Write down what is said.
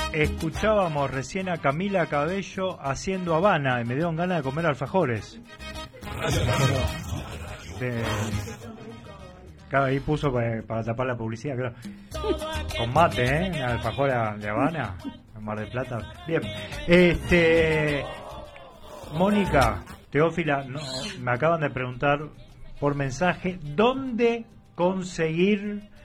Escuchábamos recién a Camila Cabello haciendo Habana y me dieron ganas de comer alfajores. Claro, ahí puso para tapar la publicidad, claro. Con mate, alfajor de Habana, en Mar del Plata. Bien, Mónica, Teófila, me acaban de preguntar por mensaje, ¿dónde conseguir